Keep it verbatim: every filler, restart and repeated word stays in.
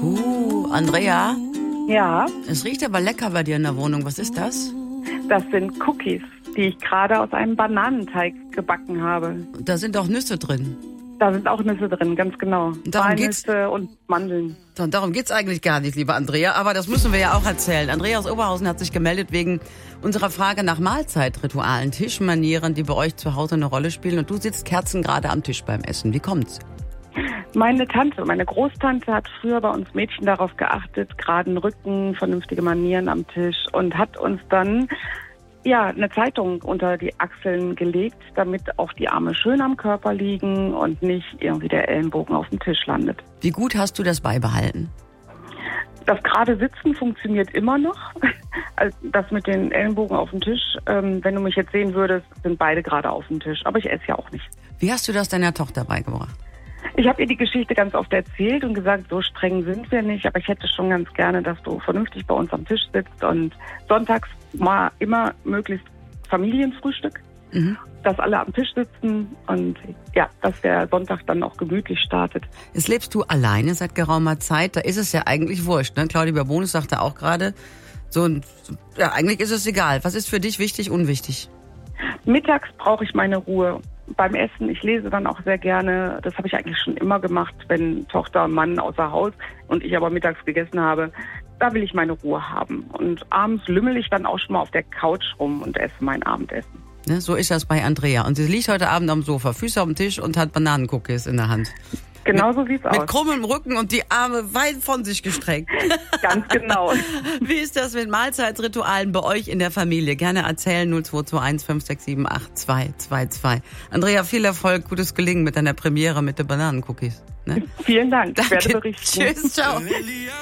Uh, Andrea? Ja? Es riecht aber lecker bei dir in der Wohnung. Was ist das? Das sind Cookies, die ich gerade aus einem Bananenteig gebacken habe. Da sind auch Nüsse drin. Da sind auch Nüsse drin, ganz genau. Walnüsse und Mandeln. Darum geht's eigentlich gar nicht, liebe Andrea. Aber das müssen wir ja auch erzählen. Andrea aus Oberhausen hat sich gemeldet wegen unserer Frage nach Mahlzeitritualen, Tischmanieren, die bei euch zu Hause eine Rolle spielen. Und du sitzt kerzengerade am Tisch beim Essen. Wie kommt's? Meine Tante, meine Großtante hat früher bei uns Mädchen darauf geachtet, geraden Rücken, vernünftige Manieren am Tisch und hat uns dann ja eine Zeitung unter die Achseln gelegt, damit auch die Arme schön am Körper liegen und nicht irgendwie der Ellenbogen auf dem Tisch landet. Wie gut hast du das beibehalten? Das gerade Sitzen funktioniert immer noch. Also das mit den Ellenbogen auf dem Tisch, ähm, wenn du mich jetzt sehen würdest, sind beide gerade auf dem Tisch. Aber ich esse ja auch nicht. Wie hast du das deiner Tochter beigebracht? Ich habe ihr die Geschichte ganz oft erzählt und gesagt, so streng sind wir nicht, aber ich hätte schon ganz gerne, dass du vernünftig bei uns am Tisch sitzt und sonntags mal immer möglichst Familienfrühstück, mhm. dass alle am Tisch sitzen und ja, dass der Sonntag dann auch gemütlich startet. Jetzt lebst du alleine seit geraumer Zeit, da ist es ja eigentlich wurscht, ne? Claudia Babonus sagte auch gerade, so, ja, eigentlich ist es egal. Was ist für dich wichtig, unwichtig? Mittags brauche ich meine Ruhe. Beim Essen, ich lese dann auch sehr gerne, das habe ich eigentlich schon immer gemacht, wenn Tochter und Mann außer Haus und ich aber mittags gegessen habe, da will ich meine Ruhe haben. Und abends lümmel ich dann auch schon mal auf der Couch rum und esse mein Abendessen. Ne, so ist das bei Andrea. Und sie liegt heute Abend am Sofa, Füße auf dem Tisch und hat Bananencookies in der Hand. Genau mit, so sieht's aus. Mit krummem Rücken und die Arme weit von sich gestreckt. Ganz genau. Wie ist das mit Mahlzeitsritualen bei euch in der Familie? Gerne erzählen null zwei zwei eins fünf sechs sieben acht zwei zwei zwei. Andrea, viel Erfolg, gutes Gelingen mit deiner Premiere mit den Bananencookies. Ne? Vielen Dank. Danke. Ich werde berichten. Tschüss, ciao.